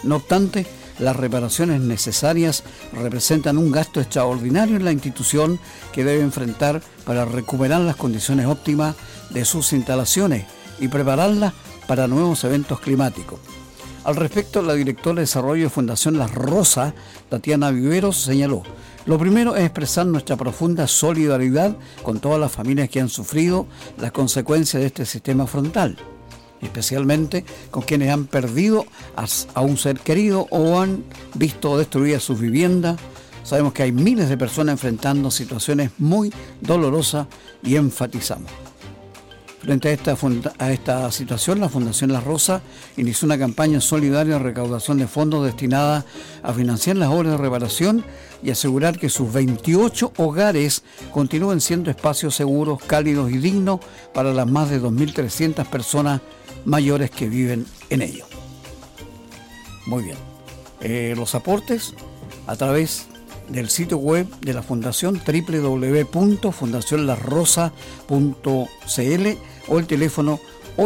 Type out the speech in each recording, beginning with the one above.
No obstante, las reparaciones necesarias representan un gasto extraordinario en la institución que debe enfrentar para recuperar las condiciones óptimas de sus instalaciones y prepararlas para nuevos eventos climáticos. Al respecto, la directora de Desarrollo de Fundación La Rosa, Tatiana Viveros, señaló: lo primero es expresar nuestra profunda solidaridad con todas las familias que han sufrido las consecuencias de este sistema frontal, especialmente con quienes han perdido a un ser querido o han visto destruidas sus viviendas. Sabemos que hay miles de personas enfrentando situaciones muy dolorosas y enfatizamos. Frente a esta situación, la Fundación La Rosa inició una campaña solidaria de recaudación de fondos destinada a financiar las obras de reparación y asegurar que sus 28 hogares continúen siendo espacios seguros, cálidos y dignos para las más de 2.300 personas mayores que viven en ellos. Muy bien. Los aportes a través del sitio web de la Fundación, www.fundacionlarrosa.cl, o el teléfono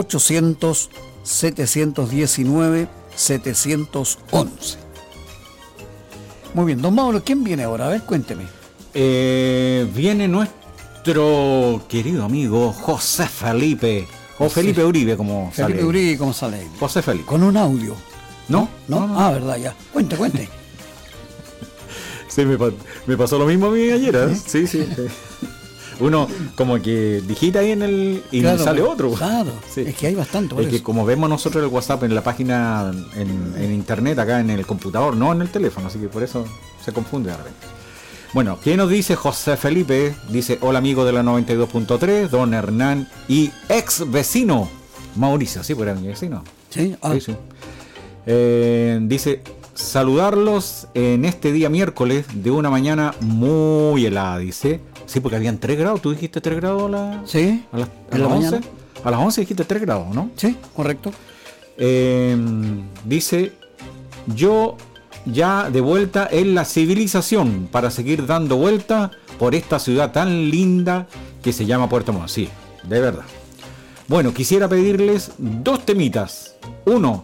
800-719-711. Muy bien, don Mauro, ¿quién viene ahora? A ver, cuénteme. Viene nuestro querido amigo José Felipe, o Felipe Uribe, como sale. Felipe Uribe, como sale ahí. José Felipe. Con un audio. ¿No? Ah, verdad, ya. Cuente. Sí, me pasó lo mismo a mí ayer, ¿eh? Sí. Uno como que digita ahí y claro, sale otro. Claro, sí. Es que hay bastante. Es que como vemos nosotros el WhatsApp en la página, en internet, acá en el computador, no en el teléfono, así que por eso se confunde de repente. Bueno, ¿qué nos dice José Felipe? Dice: hola amigo de la 92.3, don Hernán y ex vecino Mauricio. ¿Sí, pues era mi vecino? Sí. Sí. Dice: saludarlos en este día miércoles de una mañana muy helada, dice. Sí, porque habían 3 grados. ¿Tú dijiste 3 grados a las 11? A las 11 dijiste 3 grados, ¿no? Sí, correcto. Dice: yo ya de vuelta en la civilización para seguir dando vuelta por esta ciudad tan linda que se llama Puerto Montt. Sí, de verdad. Bueno, quisiera pedirles 2 temitas. Uno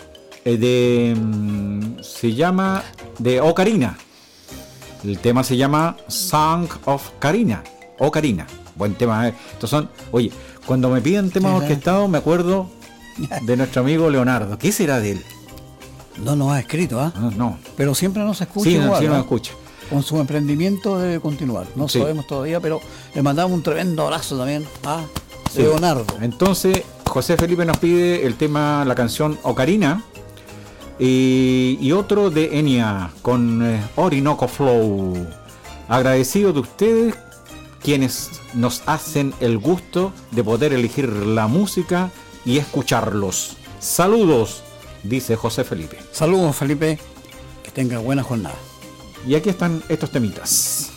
se llama de Ocarina. El tema se llama Song of Karina. Ocarina. Buen tema. Estos son, oye, cuando me piden temas orquestados me acuerdo de nuestro amigo Leonardo. ¿Qué será de él? No nos ha escrito, ¿ah? No. Pero siempre nos escucha. Sí, igual, sí nos ¿no? escucha. Con su emprendimiento debe continuar. No sabemos todavía, pero le mandamos un tremendo abrazo también a Leonardo. Entonces, José Felipe nos pide el tema, la canción Ocarina. Y otro de Enya con Orinoco Flow. Agradecido de ustedes, quienes nos hacen el gusto de poder elegir la música y escucharlos. Saludos, dice José Felipe. Saludos, Felipe, que tenga buena jornada. Y aquí están estos temitas.